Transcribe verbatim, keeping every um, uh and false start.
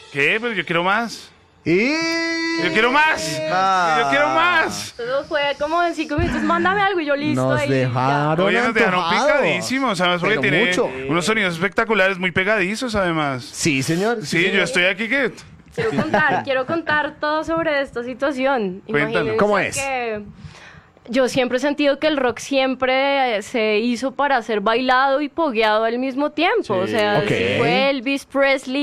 ¿Qué? Pero yo quiero más. Y... Yo quiero más. Ah. Yo quiero más. Todo fue como en cinco minutos, mándame algo y yo listo. Nos ahí, dejaron Oye, nos dejaron antojados. picadísimos, ¿sabes? Porque Pero tiene mucho. unos sonidos espectaculares, muy pegadizos, además. Sí, señor. Sí, yo estoy aquí que... Quiero contar, quiero contar todo sobre esta situación. Cuéntanos. Imagínense ¿Cómo es? que yo siempre he sentido que el rock siempre eh, se hizo para ser bailado y pogueado al mismo tiempo. O sea, Ok. si fue Elvis Presley